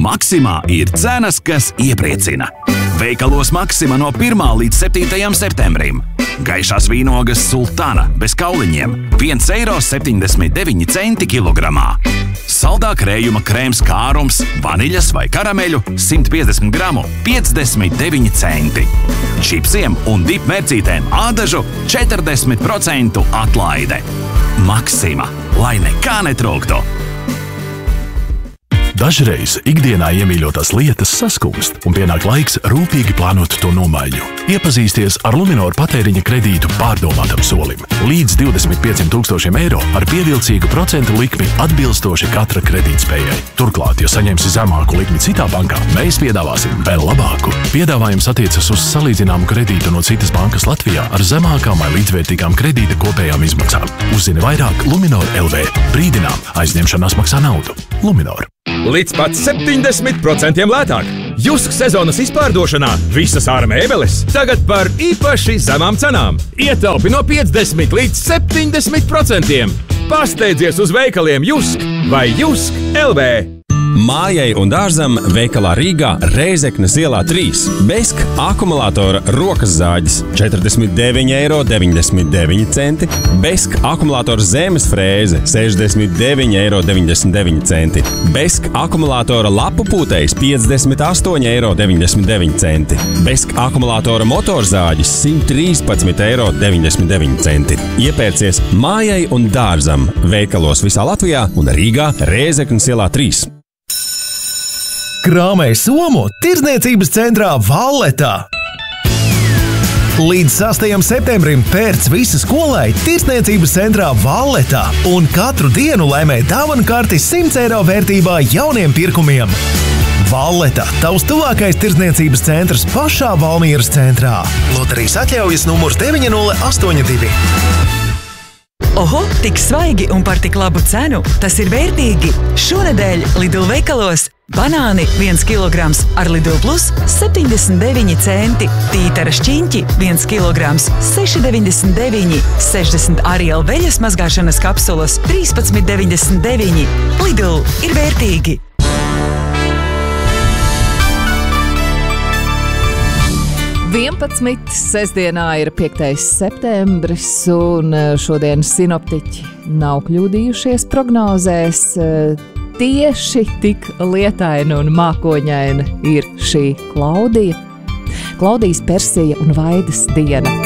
Maksimā ir cenas, kas iepriecina. Veikalos Maksima no 1. līdz 7. septembrim. Gaišās vīnogas Sultana bez kauliņiem – 1,79 eiro kilogramā. Saldā krējuma krēms kārums, vaniļas vai karameļu 150 gramu – 59 centi. Čipsiem un dipmērcītēm ādažu 40% atlaide. Maksima, lai nekā netrūktu. Dažreiz ikdienā iemīļotās lietas saskumst un pienāk laiks rūpīgi plānot to nomaiņu. Iepazīsties ar Luminor patēriņa kredītu pārdomātam solim. Līdz 25 000 eiro ar pievilcīgu procentu likmi atbilstoši katra kredītspējai. Turklāt, ja saņemsi zemāku likmi citā bankā, mēs piedāvāsim vēl labāku. Piedāvājums attiecas uz salīdzināmu kredītu no citas bankas Latvijā ar zemākām vai līdzvērtīgām kredīta kopējām izmaksām. Uzzini vairāk Luminor LV. Brīdinām, aizņemšanās maksā naudu. Luminor. Līdz pat 70% lētāk. Jusk sezonas izpārdošanā visas ārā mēbeles tagad par īpaši zemām cenām. Ietaupi no 50 līdz 70%. Pasteidzies uz veikaliem Jusk vai Jusk LV. Mājai un dārzam veikalā Rīgā Reizeknes ielā 3. Besk akumulātora rokas zāģis 49,99 eiro. Besk akumulātora zemes frēze 69,99 eiro. Besk akumulātora lapu pūtējs 58,99 eiro. Besk akumulātora motorzāģis 113,99 eiro. Iepērcies mājai un dārzam veikalos visā Latvijā un Rīgā Reizeknes ielā 3. Krāmēj somu tirdzniecības centrā Valletā. Līdz 6. septembrim pērc visa skolai tirdzniecības centrā Valletā un katru dienu laimē dāvanu karti 100 eiro vērtībā jauniem pirkumiem. Valleta, tavs tuvākais tirdzniecības centrs pašā Valmieras centrā. Loterijas atļaujas numurs 9082. Oho, tik svaigi un par tik labu cenu. Tas ir vērtīgi. Šonedēļ Lidl veikalos banāni 1 kilograms ar Lidl Plus 79 centi. Tītara šķiņķi 1 kilograms 6,99. 60 Ariel veļas mazgāšanas kapsulas 13,99. Lidl ir vērtīgi. 11. Sestdienā ir 5. septembris, un šodien sinoptiķi nav kļūdījušies prognozēs. Tieši tik lietaina un mākoņaina ir šī Klaudija, Persija un Vaidas diena.